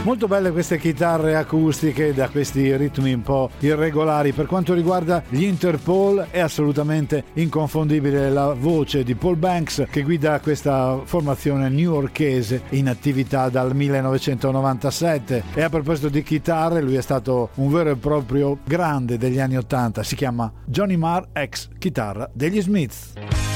Molto belle queste chitarre acustiche da questi ritmi un po' irregolari. Per quanto riguarda gli Interpol è assolutamente inconfondibile la voce di Paul Banks, che guida questa formazione newyorkese in attività dal 1997. E a proposito di chitarre, lui è stato un vero e proprio grande degli anni 80, si chiama Johnny Marr, ex chitarra degli Smiths.